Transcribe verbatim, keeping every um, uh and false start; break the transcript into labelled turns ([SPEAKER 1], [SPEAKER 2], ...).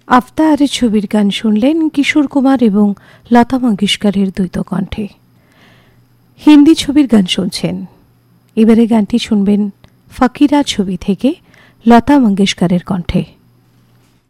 [SPEAKER 1] আফতার ছবির গান শুনলেন কিশোর কুমার এবং লতা মঙ্গেশকরের দ্বৈত কণ্ঠে। হিন্দি ছবির গান শুনছেন, এবারে গানটি শুনবেন ফকিরা ছবি থেকে লতা মঙ্গেশকরের কণ্ঠে।